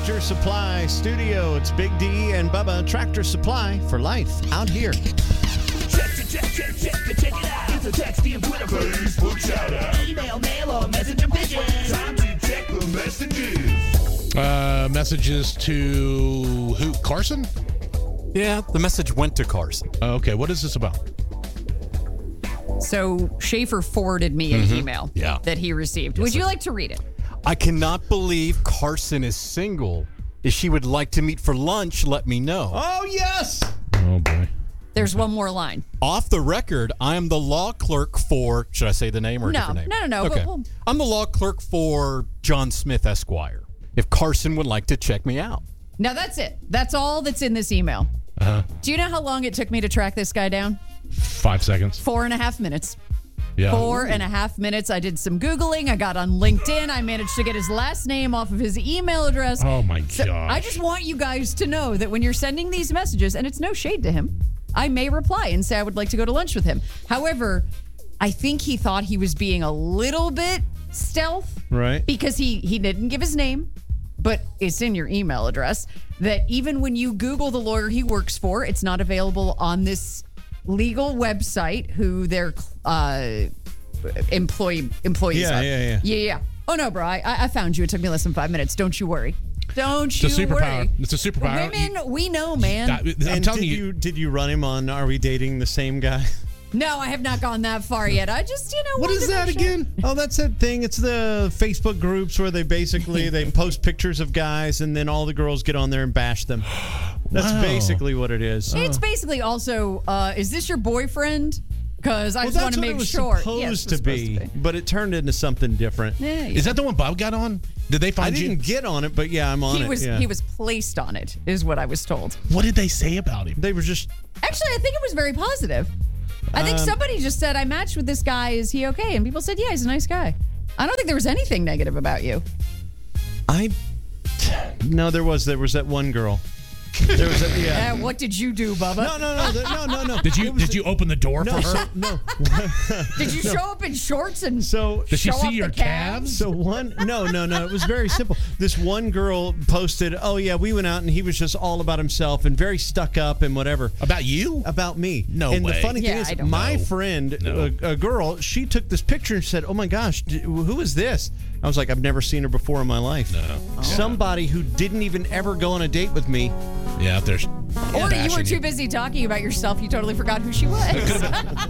Tractor Supply Studio. It's Big D and Bubba. Tractor Supply for life out here. Check it out. It's a texty and Twitter Facebook shout out. Email, mail, or messenger pigeon. Time to check the messages. Messages to who? Carson? Yeah, the message went to Carson. Okay, what is this about? So Schaefer forwarded me an email that he received. Would you like to read it? I cannot believe Carson is single. If she would like to meet for lunch, let me know. Oh, yes. Oh, boy. There's one more line. Off the record, I am the law clerk for, should I say the name or a different name? No. Okay. I'm the law clerk for John Smith, Esquire. If Carson would like to check me out. Now that's it. That's all that's in this email. Do you know how long it took me to track this guy down? 5 seconds. 4.5 minutes. Yeah. 4.5 minutes. I did some Googling. I got on LinkedIn. I managed to get his last name off of his email address. Oh, my So gosh. I just want you guys to know that when you're sending these messages, and it's no shade to him, I may reply and say I would like to go to lunch with him. However, I think he thought he was being a little bit stealth. Right. Because he didn't give his name, but it's in your email address, that even when you Google the lawyer he works for, it's not available on this legal website who their employees are. Yeah. Oh, no, bro. I found you. It took me less than 5 minutes. Don't you worry. Don't It's a you worry. superpower. It's a superpower. Women, we know, man. I'm And telling did you. did you run him on Are We Dating the Same Guy? No, I have not gone that far yet. I just, What wanted is to that make sure. again? Oh, that's that thing. It's the Facebook groups where they basically they post pictures of guys and then all the girls get on there and bash them. That's Wow. basically what it is. It's basically also, is this your boyfriend? Because I just want to what it make was sure. supposed Yes, to it's be, but it turned into something different. Yeah, Is that the one Bob got on? Did they I find you? didn't get on it, but yeah, I'm on it. Yeah. He was placed on it, is what I was told. What did they say about him? They were just Actually, I think it was very positive. I think somebody just said, I matched with this guy. Is he okay? And people said, yeah, he's a nice guy. I don't think there was anything negative about you. No, there was that one girl. There was What did you do, Bubba? No. Did you open the door for her? No. Did you show up in shorts and So Did she show see off your the calves? So no. It was very simple. This one girl posted, "Oh yeah, we went out and he was just all about himself and very stuck up and whatever." About you? About me. No And way. the funny Yeah, thing I is, don't my know. friend, No. a girl, she took this picture and said, "Oh my gosh, who is this?" I was like, "I've never seen her before in my life." No. Somebody who didn't even ever go on a date with me. Yeah, there's. Or you were too busy talking about yourself, you totally forgot who she was.